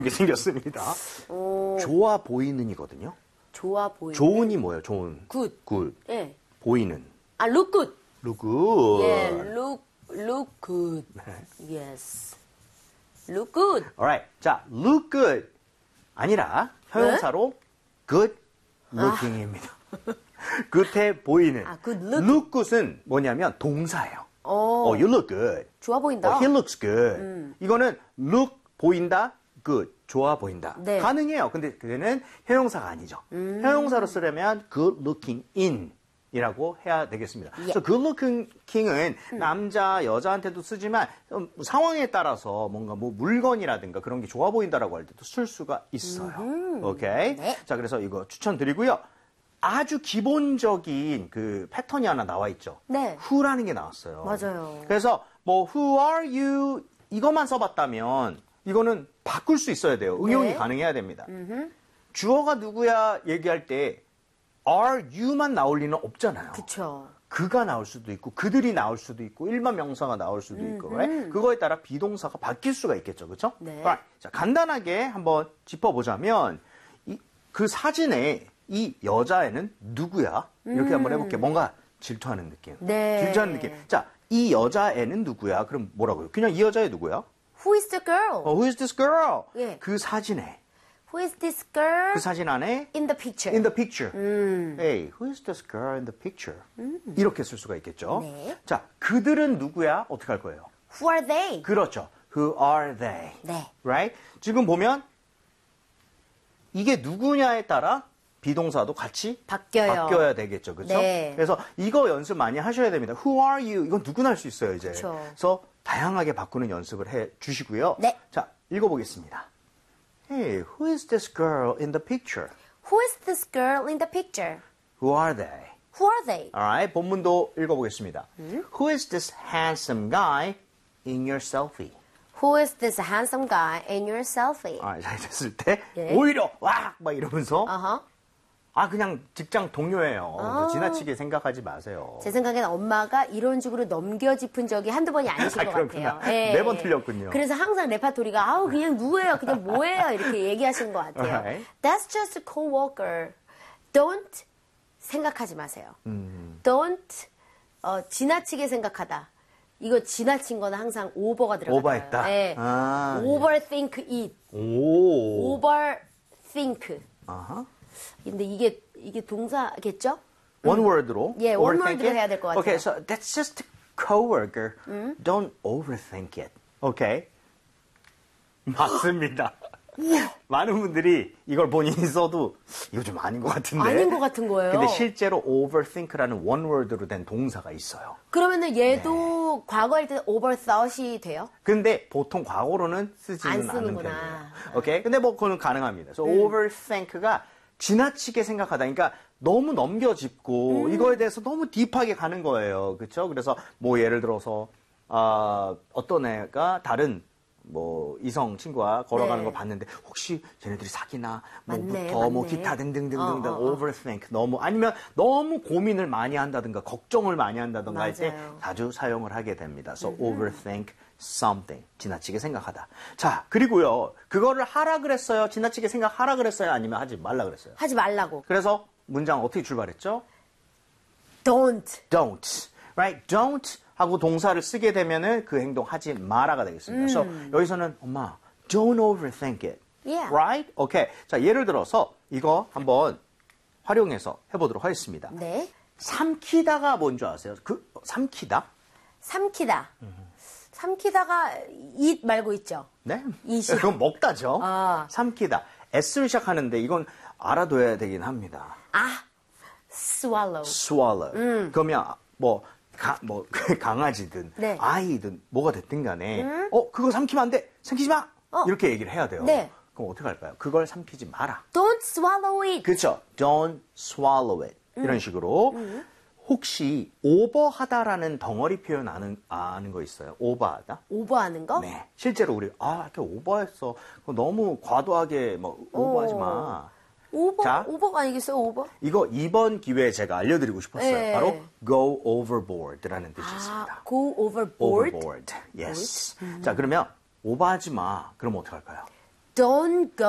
이게 생겼습니다. 좋아 보이는이거든요. 좋아 보이는. 좋은이 뭐예요? 좋은. good. good. 예. 보이는. 아, look good. look good. 예, look good. Yes. look good. Alright. 자, look good 아니라 형용사로 good looking입니다. good해 보이는. good look. look good은 뭐냐면 동사예요. you look good. 좋아 보인다. he looks good. 이거는 look 보인다, good 좋아 보인다. 네. 가능해요. 근데 그게는 형용사가 아니죠. 형용사로 쓰려면 good looking in 이라고 해야 되겠습니다. 예. 그래서 good looking은 남자, 여자한테도 쓰지만 상황에 따라서 뭔가 뭐 물건이라든가 그런 게 좋아 보인다라고 할 때도 쓸 수가 있어요. 오케이? 네. 자, 그래서 이거 추천드리고요. 아주 기본적인 그 패턴이 하나 나와 있죠. 네. who라는 게 나왔어요. 맞아요. 그래서 뭐 who are you 이것만 써봤다면 이거는 바꿀 수 있어야 돼요. 응용이 네. 가능해야 됩니다. 주어가 누구야 얘기할 때 are you만 나올 리는 없잖아요. 그쵸. 그가 나올 수도 있고 그들이 나올 수도 있고 일반 명사가 나올 수도 있고 right? 그거에 따라 비동사가 바뀔 수가 있겠죠. 그렇죠? 네. Right. 자, 간단하게 한번 짚어보자면 그 사진에 이 여자애는 누구야? 이렇게 한번 해볼게요. 뭔가 질투하는 느낌. 네. 질투하는 느낌. 자, 이 여자애는 누구야? 그럼 뭐라고요? 그냥 이 여자애 누구야? Who is the girl? Who is this girl? 예. 그 사진에. Who is this girl? 그 사진 안에 in the picture. in the picture. Hey, who is this girl in the picture? 이렇게 쓸 수가 있겠죠. 네. 자, 그들은 누구야? 어떻게 할 거예요? Who are they? 그렇죠. Who are they? 네. Right? 지금 보면 이게 누구냐에 따라 비동사도 같이 바뀌어요. 바뀌어야 되겠죠. 그렇죠? 네. 그래서 이거 연습 많이 하셔야 됩니다. Who are you? 이건 누구나 할 수 있어요, 이제. 그쵸. 그래서 다양하게 바꾸는 연습을 해 주시고요. 네. 자, 읽어보겠습니다. Hey, who is this girl in the picture? Who is this girl in the picture? Who are they? Who are they? Alright, 본문도 읽어보겠습니다. Who is this handsome guy in your selfie? Who is this handsome guy in your selfie? Alright, 잘 됐을 때 예. 오히려 와! 막 이러면서 어허. 그냥 직장 동료예요. 지나치게 생각하지 마세요. 제 생각에는 엄마가 이런 식으로 넘겨짚은 적이 한두 번이 아니신 것 그렇구나. 같아요. 예. 매번 틀렸군요. 그래서 항상 레파토리가 그냥 누구예요? 그냥 뭐예요? 이렇게 얘기하시는 것 같아요. Alright. That's just a coworker. Don't 생각하지 마세요. Don't 지나치게 생각하다. 이거 지나친 거는 항상 over가 들어가요. 오버했다? 예. Overthink it. 오. Overthink. 아하. 근데 이게 동사겠죠? One word로. 예, one overthink word로 it? 해야 될 것 같아요. Okay, so that's just a coworker. Don't overthink it. Okay? 맞습니다. 많은 분들이 이걸 본인이 써도 이거 좀 아닌 것 같은데. 아닌 것 같은 거예요. 근데 실제로 overthink라는 one word로 된 동사가 있어요. 그러면은 얘도 과거일 때 overthought이 돼요? 근데 보통 과거로는 쓰지는 안 않는 쓰는구나. 편이에요. 오케이? 근데 뭐 그거는 가능합니다. 그래서 overthink가 지나치게 생각하다. 그러니까 너무 넘겨짚고 이거에 대해서 너무 딥하게 가는 거예요. 그렇죠? 그래서 뭐 예를 들어서 어떤 애가 다른 뭐 이성 친구와 걸어가는 네. 걸 봤는데 혹시 쟤네들이 사귀나 맞네, 뭐부터 뭐 맞네. 기타 등등등등 overthink 너무 아니면 너무 고민을 많이 한다든가 걱정을 많이 한다든가 할 때 맞아요. 자주 사용을 하게 됩니다. So overthink something 지나치게 생각하다. 자 그리고요 그거를 하라 그랬어요. 지나치게 생각하라 그랬어요. 아니면 하지 말라 그랬어요. 하지 말라고. 그래서 문장 어떻게 출발했죠? Don't. Don't, right? Don't 하고 동사를 쓰게 되면은 그 행동 하지 마라가 되겠습니다. 그래서 여기서는 엄마, don't overthink it, Yeah. right? 오케이. 자 예를 들어서 이거 한번 활용해서 해보도록 하겠습니다. 네. 삼키다가 뭔지 아세요? 그 삼키다? 삼키다. 삼키다가 eat 말고 있죠. 네? 이시. 그건 먹다죠. 아. 삼키다. S를 시작하는데 이건 알아둬야 되긴 합니다. swallow. swallow. 그러면 뭐 강아지든 네. 아이든 뭐가 됐든 간에 그거 삼키면 안 돼. 삼키지 마. 이렇게 얘기를 해야 돼요. 네. 그럼 어떻게 할까요? 그걸 삼키지 마라. Don't swallow it. 그렇죠. Don't swallow it. 이런 식으로 혹시 오버하다라는 덩어리 표현 아는 거 있어요? 오버하다? 오버하는 거? 네. 실제로 우리 이렇게 오버했어. 그거 너무 과도하게 뭐 오버하지 마. 오버? 자. 오버가 아니겠어요, 오버? 이거 이번 기회에 제가 알려드리고 싶었어요. 네. 바로 go overboard라는 뜻이 있습니다. go overboard? overboard. Yes. 자, 그러면 오버하지 마. 그럼 어떻게 할까요? Don't go